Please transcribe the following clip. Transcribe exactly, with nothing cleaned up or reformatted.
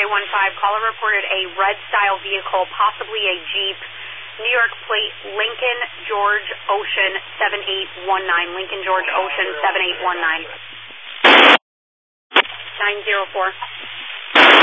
one five, caller reported a red-style vehicle, possibly a Jeep, New York plate, Lincoln George Ocean seven eight one nine, Lincoln George Ocean seven eight one nine. nine zero four.